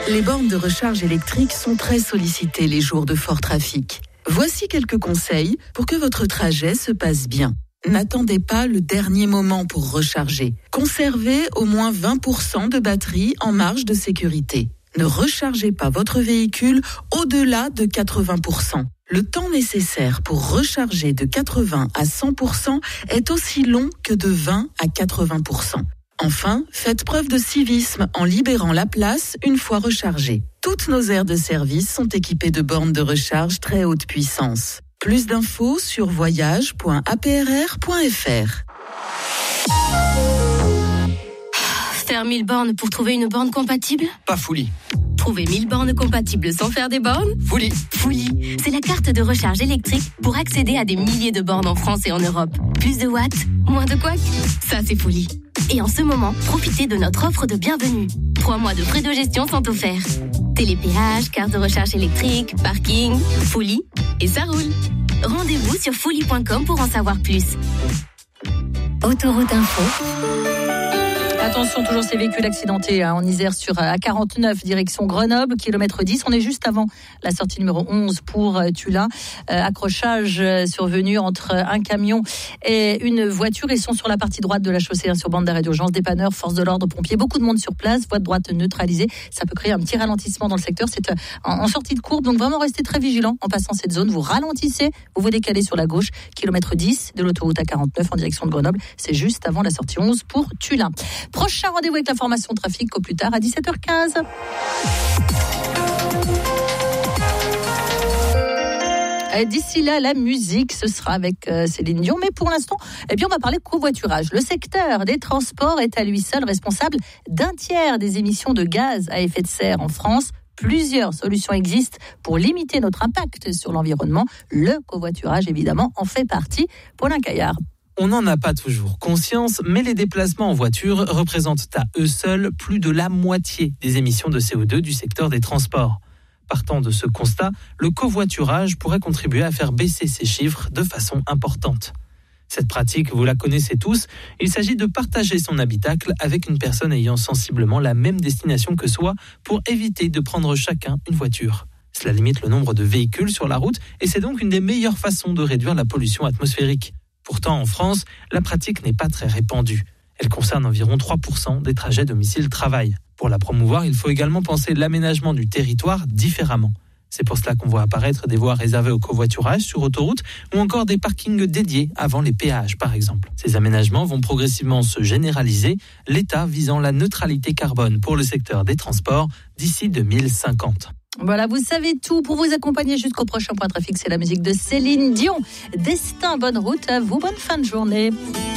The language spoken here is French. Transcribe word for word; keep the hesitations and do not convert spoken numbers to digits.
Les bornes de recharge électrique sont très sollicitées les jours de fort trafic. Voici quelques conseils pour que votre trajet se passe bien. N'attendez pas le dernier moment pour recharger. Conservez au moins vingt pour cent de batterie en marge de sécurité. Ne rechargez pas votre véhicule au-delà de quatre-vingts pour cent. Le temps nécessaire pour recharger de quatre-vingts à cent pour cent est aussi long que de vingt à quatre-vingts pour cent. Enfin, faites preuve de civisme en libérant la place une fois rechargée. Toutes nos aires de service sont équipées de bornes de recharge très haute puissance. Plus d'infos sur voyage point a p r r point f r. Faire mille bornes pour trouver une borne compatible ? Pas Fully. Trouver mille bornes compatibles sans faire des bornes ? Fully. Fully, c'est la carte de recharge électrique pour accéder à des milliers de bornes en France et en Europe. Plus de watts, moins de couacs, ça c'est Fully. Et en ce moment, profitez de notre offre de bienvenue. Trois mois de frais de gestion sont offerts. Télépéage, carte de recharge électrique, parking, Fully, et ça roule. Rendez-vous sur fully point com pour en savoir plus. Autoroute Info. Attention, toujours ces véhicules accidentés hein, en Isère sur A quarante-neuf, direction Grenoble, kilomètre dix. On est juste avant la sortie numéro onze pour euh, Tulin. Euh, accrochage euh, survenu entre un camion et une voiture. Ils sont sur la partie droite de la chaussée, hein, sur bande d'arrêt d'urgence, dépanneurs, forces de l'ordre, pompiers. Beaucoup de monde sur place, voie de droite neutralisée. Ça peut créer un petit ralentissement dans le secteur. C'est euh, en, en sortie de courbe, donc vraiment restez très vigilants en passant cette zone. Vous ralentissez, vous vous décalez sur la gauche, kilomètre dix de l'autoroute A quarante-neuf en direction de Grenoble. C'est juste avant la sortie onze pour Tulin. Prochain rendez-vous avec l'information trafic au plus tard à dix-sept heures quinze. Et d'ici là, la musique, ce sera avec euh, Céline Dion. Mais pour l'instant, eh bien, on va parler covoiturage. Le secteur des transports est à lui seul responsable d'un tiers des émissions de gaz à effet de serre en France. Plusieurs solutions existent pour limiter notre impact sur l'environnement. Le covoiturage, évidemment, en fait partie. Paulin Caillard. On n'en a pas toujours conscience, mais les déplacements en voiture représentent à eux seuls plus de la moitié des émissions de C O deux du secteur des transports. Partant de ce constat, le covoiturage pourrait contribuer à faire baisser ces chiffres de façon importante. Cette pratique, vous la connaissez tous, il s'agit de partager son habitacle avec une personne ayant sensiblement la même destination que soi pour éviter de prendre chacun une voiture. Cela limite le nombre de véhicules sur la route et c'est donc une des meilleures façons de réduire la pollution atmosphérique. Pourtant, en France, la pratique n'est pas très répandue. Elle concerne environ trois pour cent des trajets domicile-travail. Pour la promouvoir, il faut également penser l'aménagement du territoire différemment. C'est pour cela qu'on voit apparaître des voies réservées au covoiturage sur autoroute ou encore des parkings dédiés avant les péages, par exemple. Ces aménagements vont progressivement se généraliser, l'État visant la neutralité carbone pour le secteur des transports d'ici deux mille cinquante. Voilà, vous savez tout. Pour vous accompagner jusqu'au prochain point trafic, c'est la musique de Céline Dion. Destin, bonne route à vous, bonne fin de journée.